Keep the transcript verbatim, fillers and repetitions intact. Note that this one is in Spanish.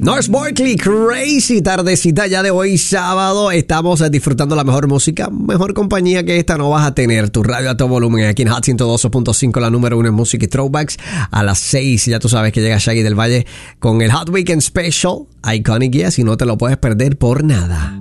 Gnarls Barkley, Crazy, tardecita ya de hoy sábado. Estamos disfrutando la mejor música, mejor compañía que esta no vas a tener. Tu radio a todo volumen aquí en Hot ciento doce punto cinco, la número uno en música y throwbacks. A las seis ya tú sabes que llega Shaggy del Valle con el Hot Weekend Special Iconic Yes y no te lo puedes perder por nada.